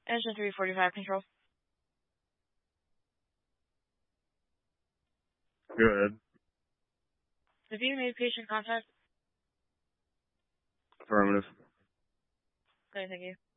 Engine 345 control. Go ahead. Have you made patient contact? Affirmative. Okay, thank you.